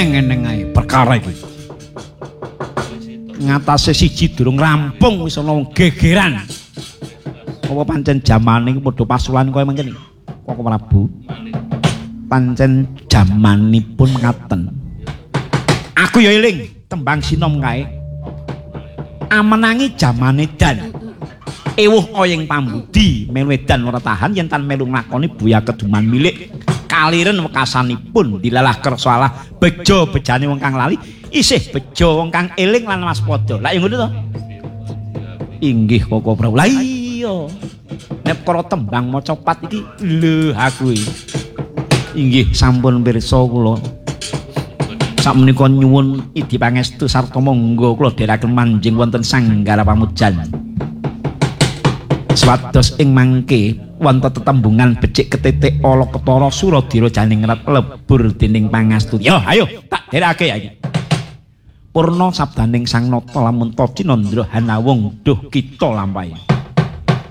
eneng ae perkara iki. Ngatasé siji durung rampung wis ana gegeran. Apa pancen jamane iki padha pasulan kaya mangkene? Kok Prabu? Pancen jamanipun ngaten. Aku ya eling tembang sinom kae. Amenangi jamane dan ewuh oyeng pambudi melu edan ora tahan yen tan melu nglakoni buya keduman milik kaliren wekasanipun dilalah kersa Allah bejo bejane wong kang lali isih bejo wong kang eling lan waspada. Lah ya ngono to. Inggih Koko Prabu. Lah iya. Nek perkara tembang maca pat iki lho aku iki. Inggih sampun pirsa kula. Sakmenika nyuwun idi pangestu sarta monggo kula dherekaken manjing wonten Sanggara Pamujan. Swados ing mangke wonten tetembungan becik ketitik ala ketara Suradira Janingrat lebur dening pangastu. Yo ayo tak dherekake ya iki. Purna sabdaning Sang Nata lamun Tocinandra Hanawung duh kita lampahi.